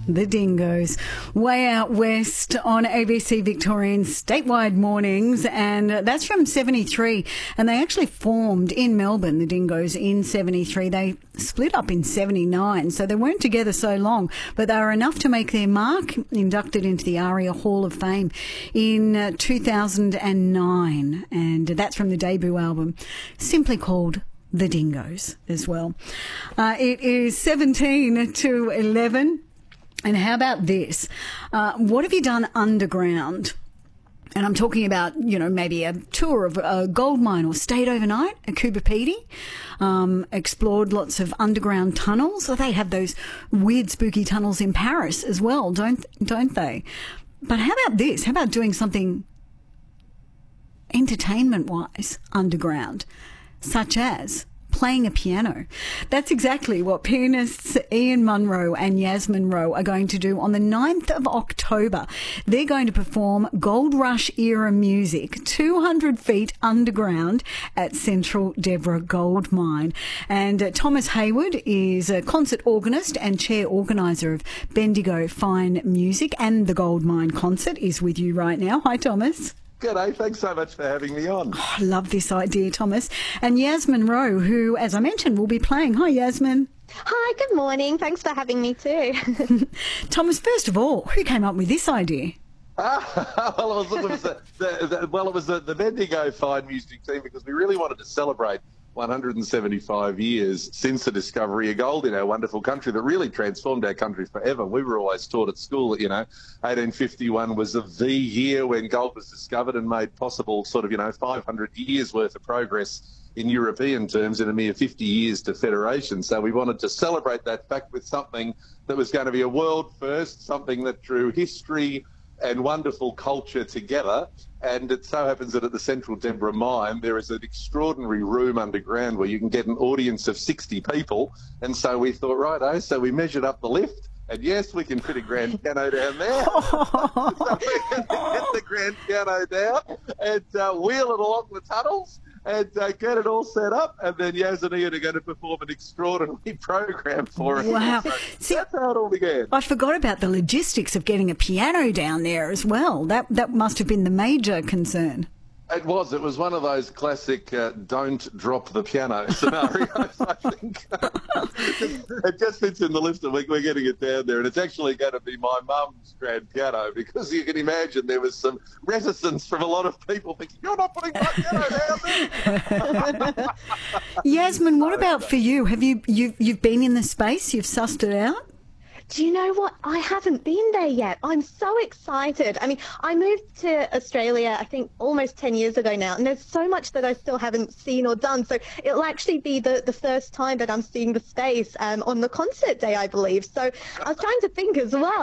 The Dingoes, way out west on ABC Victorian statewide mornings, and that's from 73, and they actually formed in Melbourne, the Dingoes, in 73. They split up in 79, so they weren't together so long, but they were enough to make their mark, inducted into the ARIA Hall of Fame in 2009, and that's from the debut album, simply called The Dingoes as well. It is 17 to 11. And how about this? What have you done underground? And I'm talking about, maybe a tour of a gold mine or stayed overnight at Coober Pedy, explored lots of underground tunnels. So they have those weird, spooky tunnels in Paris as well, don't they? But how about this? How about doing something entertainment-wise underground, such as playing a piano? That's exactly what pianists Ian Munro and Yasmin Rowe are going to do on the 9th of October. They're going to perform Gold Rush era music 200 feet underground at Central Deborah Gold Mine. And Thomas Hayward is a concert organist and chair organiser of Bendigo Fine Music, and the Gold Mine concert is with you right now. Hi, Thomas. G'day, thanks so much for having me on. Oh, I love this idea, Thomas. And Yasmin Rowe, who, as I mentioned, will be playing. Hi, Yasmin. Hi, good morning. Thanks for having me too. Thomas, first of all, who came up with this idea? Well, it was the Bendigo Fine Music team, because we really wanted to celebrate 175 years since the discovery of gold in our wonderful country that really transformed our country forever. We were always taught at school that, 1851 was the year when gold was discovered and made possible 500 years worth of progress in European terms in a mere 50 years to federation. So we wanted to celebrate that fact with something that was going to be a world first, something that drew history and wonderful culture together. And it so happens that at the Central Deborah Mine, there is an extraordinary room underground where you can get an audience of 60 people. And so we thought, righto, so we measured up the lift, and yes, we can fit a grand piano down there. So we can get the grand piano down and wheel it along the tunnels and get it all set up, and then Yaz and Ian are going to perform an extraordinary program for us. Wow. So that's how it all began. I forgot about the logistics of getting a piano down there as well. That must have been the major concern. It was one of those classic don't drop the piano scenarios, I think. It just fits in the lift, and we're getting it down there, and it's actually going to be my mum's grand piano, because you can imagine there was some reticence from a lot of people thinking, you're not putting my piano down there. Yasmin, what about for you? Have you've been in the space? You've sussed it out? Do you know what? I haven't been there yet. I'm so excited. I mean, I moved to Australia, I think, almost 10 years ago now, and there's so much that I still haven't seen or done. So it'll actually be the first time that I'm seeing the space on the concert day, I believe. So I was trying to think as well.